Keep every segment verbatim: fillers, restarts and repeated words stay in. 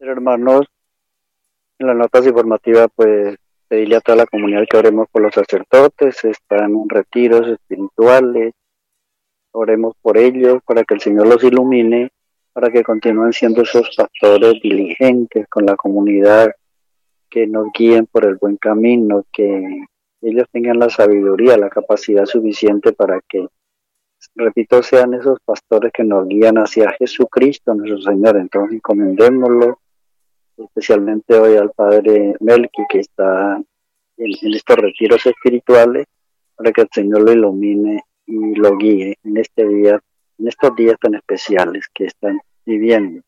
Pero hermanos, en las notas informativas, pues pedirle a toda la comunidad que oremos por los sacerdotes, están en retiros espirituales, oremos por ellos para que el Señor los ilumine, para que continúen siendo esos pastores diligentes con la comunidad, que nos guíen por el buen camino, que ellos tengan la sabiduría, la capacidad suficiente para que, repito, sean esos pastores que nos guían hacia Jesucristo, nuestro Señor. Entonces encomendémoslo, especialmente hoy al Padre Melqui, que está en, en estos retiros espirituales, para que el Señor lo ilumine y lo guíe en este día, en estos días tan especiales que están viviendo.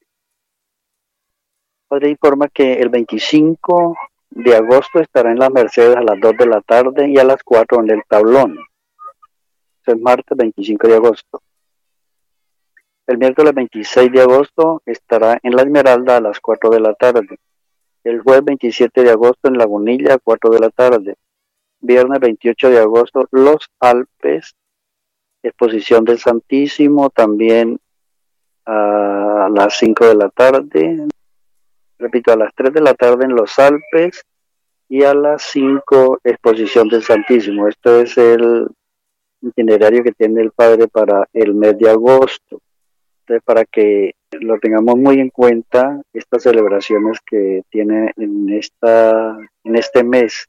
Padre informa que el veinticinco de agosto estará en las Mercedes a las dos de la tarde y a las cuatro en el Tablón. Es martes veinticinco de agosto. El miércoles veintiséis de agosto estará en la Esmeralda a las cuatro de la tarde. El jueves veintisiete de agosto en Lagunilla a cuatro de la tarde. Viernes veintiocho de agosto Los Alpes, exposición del Santísimo, también a las cinco de la tarde. Repito, a las tres de la tarde en Los Alpes y a las cinco exposición del Santísimo. Esto es el itinerario que tiene el Padre para el mes de agosto. Entonces, para que lo tengamos muy en cuenta, estas celebraciones que tiene en, esta, en este mes.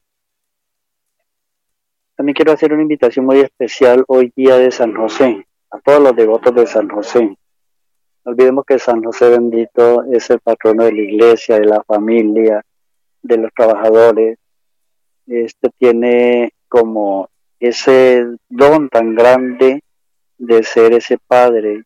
También quiero hacer una invitación muy especial hoy día de San José, a todos los devotos de San José. No olvidemos que San José bendito es el patrono de la iglesia, de la familia, de los trabajadores. Este tiene como ese don tan grande de ser ese padre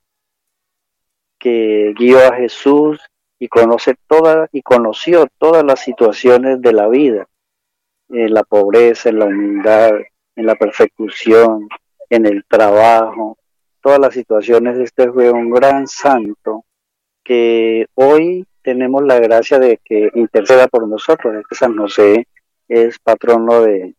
que guió a Jesús y conoce toda y conoció todas las situaciones de la vida, en la pobreza, en la humildad, en la persecución, en el trabajo. Todas las situaciones. Este fue un gran santo que hoy tenemos la gracia de que interceda por nosotros. Este San José es patrono de,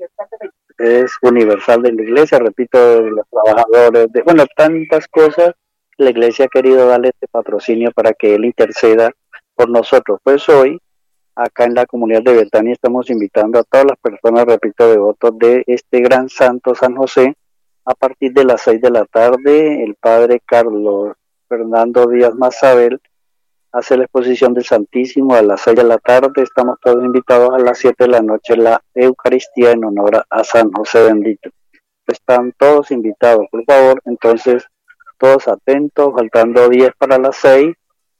es universal de la iglesia, repito, de los trabajadores, de, bueno, tantas cosas. La iglesia ha querido darle este patrocinio para que él interceda por nosotros. Pues hoy, acá en la comunidad de Betania, estamos invitando a todas las personas, repito, devotos de este gran santo San José. A partir de las seis de la tarde, el padre Carlos Fernando Díaz Mazabel hace la exposición del Santísimo. A las seis de la tarde estamos todos invitados. A las siete de la noche la Eucaristía en honor a San José bendito. Están todos invitados, por favor. Entonces, todos atentos, faltando diez para las seis.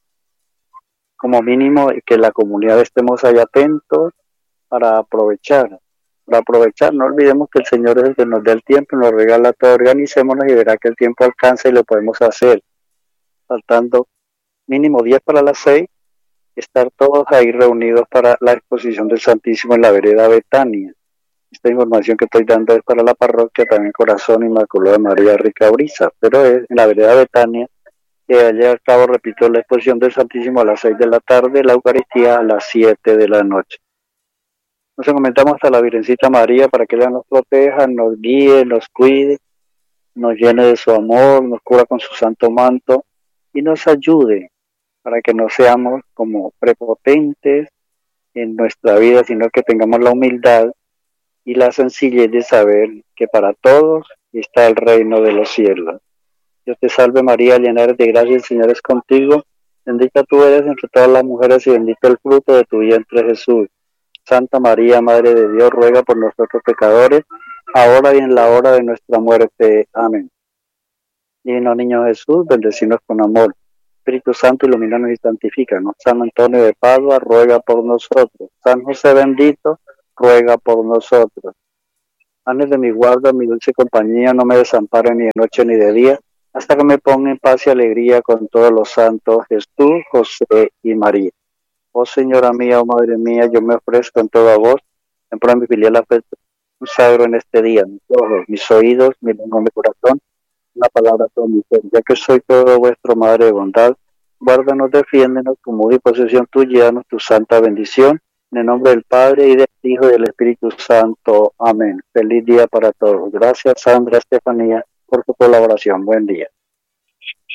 Como mínimo, que la comunidad estemos ahí atentos para aprovechar. Para aprovechar, no olvidemos que el Señor es el que nos da el tiempo, nos regala todo. Organicémonos y verá que el tiempo alcanza y lo podemos hacer. Faltando mínimo diez para las seis, estar todos ahí reunidos para la exposición del Santísimo en la vereda Betania. Esta información que estoy dando es para la parroquia también Corazón Inmaculado de María Ricauriza, pero es en la vereda Betania que allá al cabo, repito, la exposición del Santísimo a las seis de la tarde, la Eucaristía a las siete de la noche. Nos encomendamos a la Virgencita María para que ella nos proteja, nos guíe, nos cuide, nos llene de su amor, nos cubra con su santo manto y nos ayude para que no seamos como prepotentes en nuestra vida, sino que tengamos la humildad y la sencillez de saber que para todos está el reino de los cielos. Dios te salve María, llena eres de gracia, el Señor es contigo, bendita tú eres entre todas las mujeres y bendito el fruto de tu vientre Jesús. Santa María, Madre de Dios, ruega por nosotros pecadores, ahora y en la hora de nuestra muerte. Amén. Divino Niño Jesús, bendecinos con amor. Espíritu Santo, ilumínanos y santifícanos. San Antonio de Padua, ruega por nosotros. San José bendito, ruega por nosotros. Ángeles de mi guarda, mi dulce compañía, no me desamparen ni de noche ni de día, hasta que me ponga en paz y alegría con todos los santos, Jesús, José y María. Oh Señora mía, oh Madre mía, yo me ofrezco en toda voz, en pro de mi filial afecto, consagro en este día mis ojos, mis oídos, mi lengua, mi corazón, una palabra todo mi ser, ya que soy todo vuestro Madre de bondad, guárdanos, defiéndenos, como disposición tuya, danos tu santa bendición, en el nombre del Padre, y del Hijo, y del Espíritu Santo. Amén. Feliz día para todos. Gracias, Sandra, Estefanía, por tu colaboración. Buen día.